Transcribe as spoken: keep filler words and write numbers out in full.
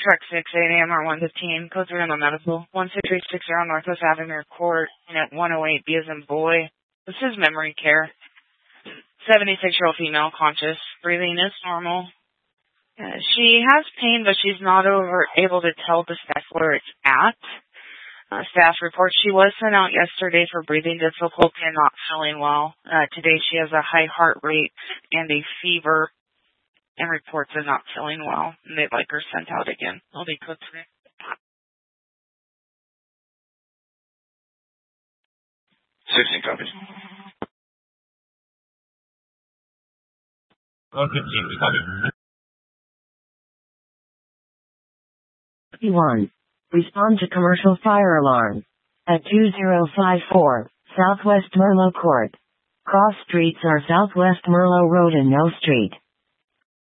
Truck six, eight A M R one fifteen, code three on the medical, one six three six zero Northwest Avenue Court, unit one oh eight, B as in boy. This is memory care. seventy-six-year-old female, conscious, breathing is normal. Uh, she has pain, but she's not over able to tell the staff where it's at. Uh, staff reports she was sent out yesterday for breathing difficulty and not feeling well. Uh, today she has a high heart rate and a fever, and reports of not feeling well, and they'd like her sent out again. I'll be code three. sixteen copies. one fifteen, we copy. one. Respond to commercial fire alarm. At two zero five four, Southwest Merlot Court. Cross streets are Southwest Merlot Road and No Street.